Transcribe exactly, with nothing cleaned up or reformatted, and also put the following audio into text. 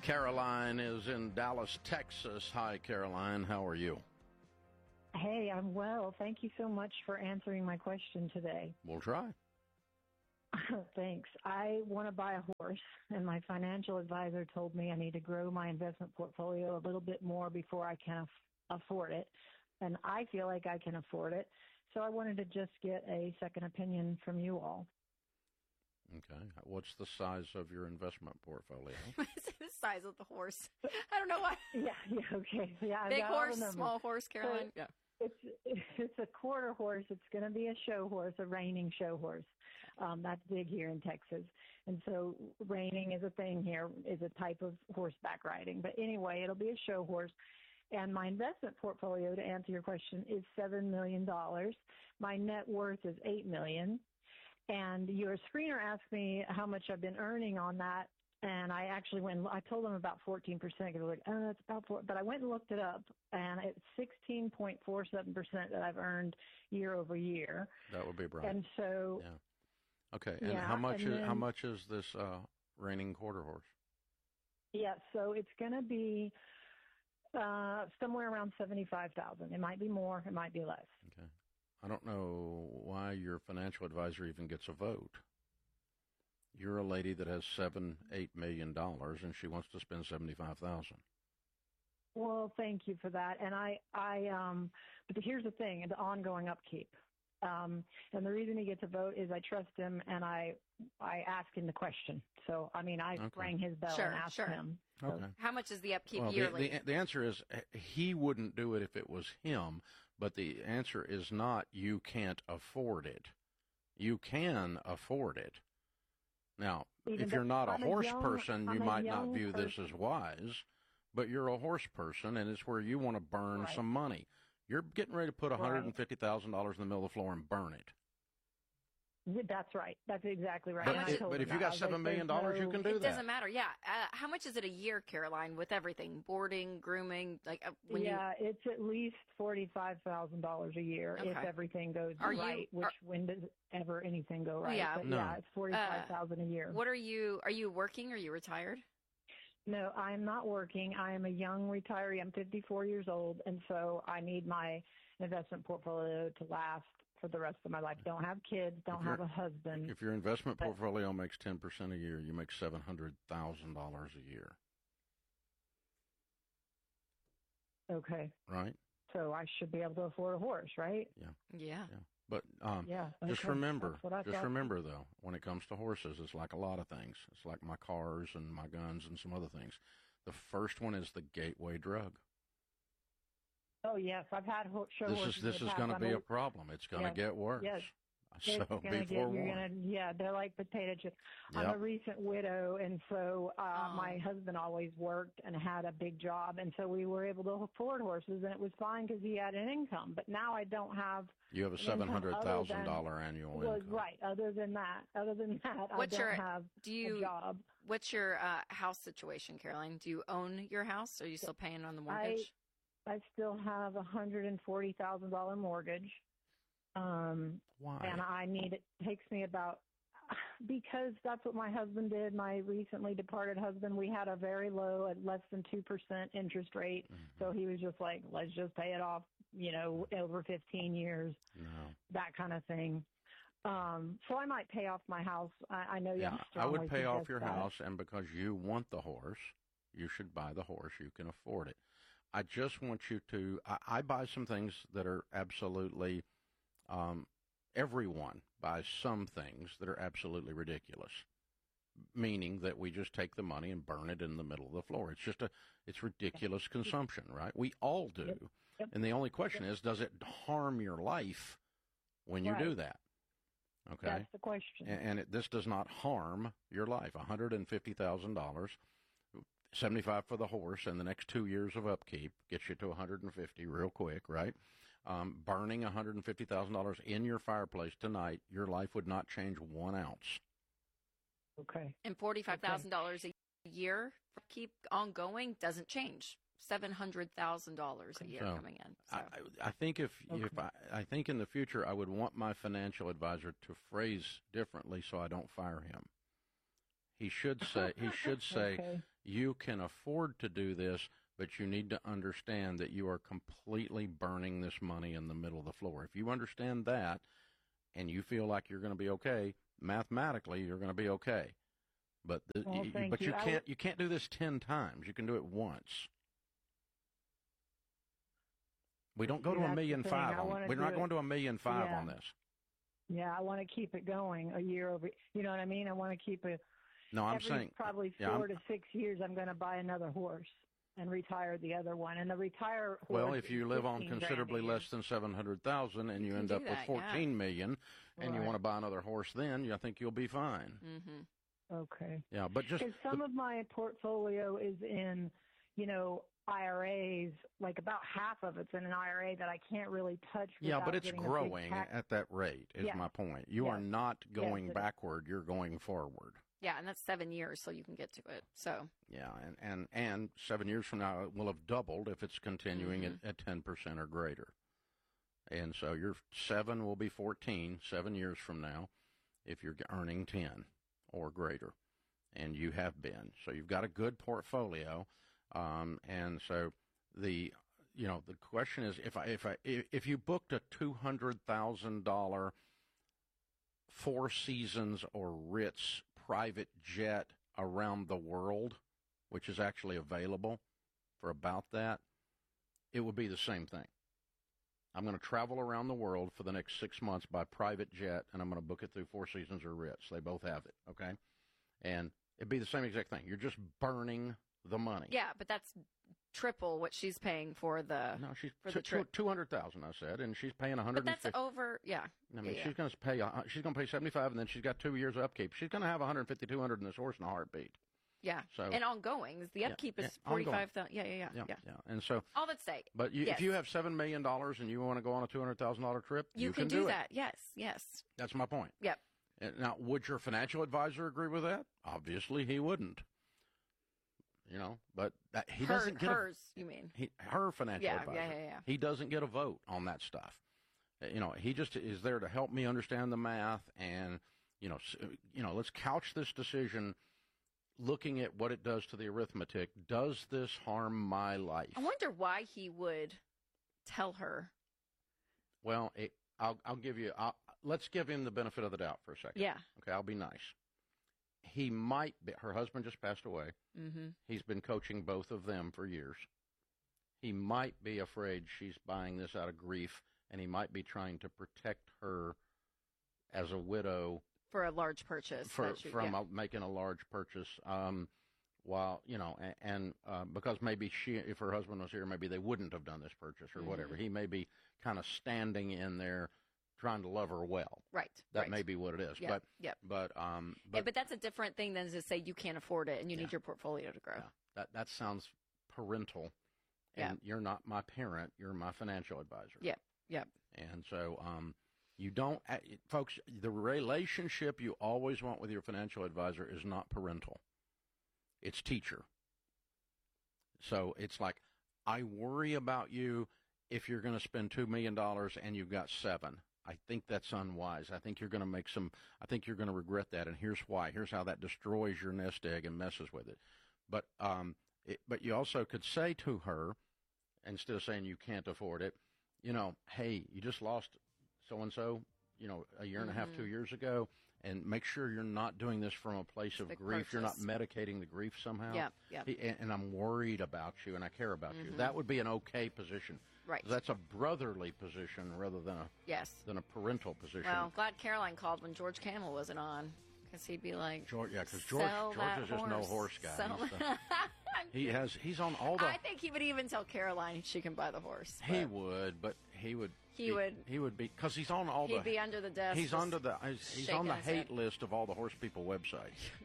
Caroline is in Dallas, Texas. Hi, Caroline. How are you? Hey, I'm well. Thank you so much for answering my question today. We'll try. Thanks. I want to buy a horse, and my financial advisor told me I need to grow my investment portfolio a little bit more before I can af- afford it, and I feel like I can afford it. So I wanted to just get a second opinion from you all. Okay. What's the size of your investment portfolio? The size of the horse. I don't know why. Yeah, yeah, okay. Yeah, I've Big got all horse, the numbers. small horse, Caroline. So yeah. It's it's a quarter horse. It's going to be a show horse, a reining show horse. Um, that's big here in Texas. And so reining is a thing here, is a type of horseback riding. But anyway, it'll be a show horse. And my investment portfolio, to answer your question, is seven million dollars. My net worth is eight million dollars. And your screener asked me how much I've been earning on that. And I actually went, I told them about fourteen percent. Because I was like, oh, that's about four. But I went and looked it up, and it's sixteen point four seven percent that I've earned year over year. That would be right. And so. Yeah. Okay. And yeah, how much and is then, how much is this uh, reigning quarter horse? Yeah, so it's going to be uh, somewhere around seventy-five thousand dollars. It might be more. It might be less. Okay. I don't know why your financial advisor even gets a vote. You're a lady that has seven, eight million dollars, and she wants to spend seventy-five thousand. Well, thank you for that. And I, I, um, but here's the thing: the ongoing upkeep. Um, and the reason he gets a vote is I trust him, and I, I ask him the question. So, I mean, I okay. rang his bell Sure, and asked sure. him. So. Okay. How much is the upkeep well, yearly? The, the, the answer is he wouldn't do it if it was him, but the answer is not you can't afford it. You can afford it. Now, Even if you're not a I'm horse a young, person, I'm you a might not view person. this as wise, but you're a horse person, and it's where you want to burn Right. some money. You're getting ready to put one hundred fifty thousand dollars in the middle of the floor and burn it. That's right. That's exactly right. But, And I it, told but him if you that. got I was seven like, million there's dollars, no- you can do it that. doesn't matter. Yeah. Uh, how much is it a year, Caroline, with everything? Boarding, grooming? like uh, when yeah, you... it's at least forty-five thousand dollars a year Okay. if everything goes Are you- right. Which are- when does ever anything go right? yeah. But No. yeah, it's forty-five thousand Uh, a year. What are you, are you working? Are you retired? No, I'm not working. I am a young retiree. I'm fifty-four years old, and so I need my investment portfolio to last for the rest of my life. Don't have kids. Don't If have you're- a husband. If your investment But- portfolio makes ten percent a year, you make seven hundred thousand dollars a year, Okay, right? so I should be able to afford a horse, right? Yeah. Yeah. Yeah. But um, Yeah, just okay. remember, That's what I just thought. remember, though, when it comes to horses, it's like a lot of things. It's like my cars and my guns and some other things. The first one is the gateway drug. Oh yes, I've had ho- show This horses. is this in the is past. going to I'm be a- a problem. It's going to Yes, get worse. yes. So It's gonna be get, you're forewarned. gonna, yeah, they're like potato chips. I'm Yep. a recent widow, and so uh, Oh. my husband always worked and had a big job, and so we were able to afford horses, and it was fine because he had an income. But now I don't have. You have a an income seven hundred thousand other dollar than- annual well, income. Right. Other than that, other than that, What's I don't your- have do you- a job. What's your uh, house situation, Caroline? Do you own your house? Or are you still paying on the mortgage? I still have a hundred and forty thousand dollar mortgage. Um, Why? And I need, it takes me about, because that's what my husband did, my recently departed husband. We had a very low, at less than two percent interest rate. Mm-hmm. So he was just like, let's just pay it off, you know, over fifteen years, No. that kind of thing. Um, so I might pay off my house. I, I know you Yeah, I would pay off your house, and because you want the horse, you should buy the horse. You can afford it. I just want you to, I, I buy some things that are absolutely, um, everyone buys some things that are absolutely ridiculous, meaning that we just take the money and burn it in the middle of the floor. It's just a, it's ridiculous consumption, right? We all do. Yep. Yep. And the only question is, does it harm your life when you Right. do that? Okay. That's the question. And, and it, this does not harm your life. one hundred fifty thousand dollars, seventy-five for the horse, and the next two years of upkeep gets you to one hundred fifty real quick, right? Um, burning one hundred fifty thousand dollars in your fireplace tonight, your life would not change one ounce. Okay. And forty-five thousand dollars a year for keep ongoing doesn't change. seven hundred thousand dollars a year So, coming in. So. I, I think if Okay. if I, I think in the future I would want my financial advisor to phrase differently so I don't fire him. He should say he should say Okay. You can afford to do this, but you need to understand that you are completely burning this money in the middle of the floor. If you understand that and you feel like you're going to be okay, mathematically you're going to be okay. But the, well, you, thank but you, you. can't would, you can't do this ten times. You can do it once. We don't go See, to a million the five thing. I on. wanna We're do not it- going to a million five Yeah. on this. Yeah, I want to keep it going a year over. You know what I mean? I want to keep it. No, I'm every saying probably yeah, four I'm- to six years. I'm going to buy another horse and retire the other one. And the retire horse. Well, if you is live on fifteen considerably grand a year. less than seven hundred thousand and You you, can end do up with that, yeah. fourteen million, and you Right. want to buy another horse, then I think you'll be fine. Mm-hmm. Okay. Yeah, but just Because some the- of my portfolio is in, you know, I R As. Like about half of it's in an I R A that I can't really touch. yeah, but without it's getting a big growing tax- at that rate. Is Yes. my point. You Yes. are not going Yes, it is. backward. You're going forward. Yeah, and that's seven years, so you can get to it. So Yeah, and, and, and seven years from now, it will have doubled if it's continuing Mhm. at, at ten percent or greater. And so your seven will be fourteen, seven years from now, if you're earning ten or greater. And you have been. So you've got a good portfolio. Um, and so the, you know, the question is, if I, if I, if you booked a two hundred thousand dollars Four Seasons or Ritz private jet around the world, which is actually available for about that, it would be the same thing. I'm going to travel around the world for the next six months by private jet, and I'm going to book it through Four Seasons or Ritz. They both have it, okay? And it'd be the same exact thing. You're just burning the money. yeah, but that's triple what she's paying for the. No, she's for t- the trip. two hundred thousand. I said, and she's paying one hundred But fifty. that's over. Yeah. I mean, yeah, she's going to pay. Uh, she's going to pay seventy-five, and then she's got two years of upkeep. She's going to have one hundred fifty, two hundred in this horse in a heartbeat. yeah. So And ongoing, the Yeah, upkeep yeah, is ongoing. forty-five thousand. Yeah, yeah, yeah, Yeah, yeah. yeah. And so, All that say, but you, Yes. if you have seven million dollars and you want to go on a two hundred thousand dollar trip, you, you can, do, do it. that. Yes, yes. That's my point. Yep. And now, would your financial advisor agree with that? Obviously, he wouldn't. You know, but that, he Her, doesn't get hers, you mean? a, he, her financial Yeah, advisor. yeah, yeah, yeah. He doesn't get a vote on that stuff. Uh, You know, he just is there to help me understand the math, and you know, s- you know, let's couch this decision looking at what it does to the arithmetic. Does this harm my life? I wonder why he would tell her. Well, it, I'll I'll give you. I'll, let's give him the benefit of the doubt for a second. Yeah. Okay, I'll be nice. He might be. Her husband just passed away. Mm-hmm. He's been coaching both of them for years. He might be afraid she's buying this out of grief, and he might be trying to protect her as a widow For a large purchase. for, that you- from yeah. a, making a large purchase. Um, while you know, and, and uh, because maybe she, if her husband was here, maybe they wouldn't have done this purchase or Mhm. whatever. He may be kind of standing in there, trying to love her well. Right. That right. may be what it is. Yep, But yep. but um, but, yeah, but that's a different thing than to say you can't afford it and you Yeah. need your portfolio to grow. yeah, that that sounds parental. Yeah. And you're not my parent. You're my financial advisor. Yep, yep. And so, um, you don't, uh, folks, the relationship you always want with your financial advisor is not parental. It's teacher. So it's like, I worry about you if you're going to spend two million dollars and you've got seven. I think that's unwise. I think you're going to make some, I think you're going to regret that. And here's why. Here's how that destroys your nest egg and messes with it. But, um, it, but you also could say to her, instead of saying you can't afford it, you know, hey, you just lost so-and-so, you know, a year and a half, Mhm. two years ago, and make sure you're not doing this from a place of Big grief. You're not purchase. medicating the grief somehow. Yeah, yeah. He- And, and I'm worried about you, and I care about you. Mhm. That would be an okay position. Right. That's a brotherly position rather than a Yes. than a parental position. Well, glad Caroline called when George Camel wasn't on, because he'd be like, George, yeah, because George, "Sell George that is just no horse guy. Sell- He's the- he has, he's on all the. I think he would even tell Caroline she can buy the horse. He but would, but he would. He be- would- He would be because he's on all He'd the. be under the desk. He's just under the. He's, he's on shaking the his hate head. list of all the horse people websites.